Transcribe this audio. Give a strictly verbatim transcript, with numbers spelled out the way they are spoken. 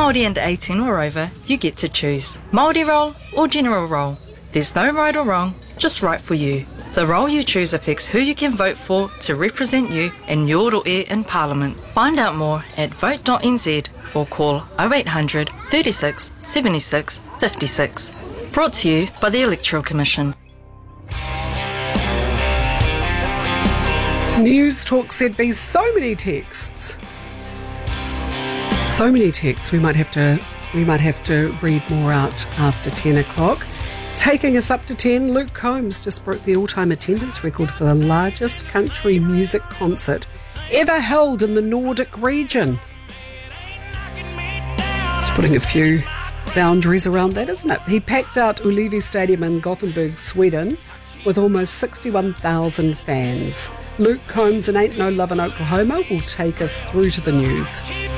Māori and eighteen or over, you get to choose Māori role or general role. There's no right or wrong, just right for you. The role you choose affects who you can vote for to represent you in Yoroe in Parliament. Find out more at vote dot n z or call oh eight hundred, thirty-six, seventy-six, fifty-six. Brought to you by the Electoral Commission. News Talk Z B, so many texts. So many texts. We might have to we might have to read more out after ten o'clock. Taking us up to ten, Luke Combs just broke the all-time attendance record for the largest country music concert ever held in the Nordic region. It's putting a few boundaries around that, isn't it? He packed out Ullevi Stadium in Gothenburg, Sweden, with almost sixty-one thousand fans. Luke Combs and Ain't No Love in Oklahoma will take us through to the news.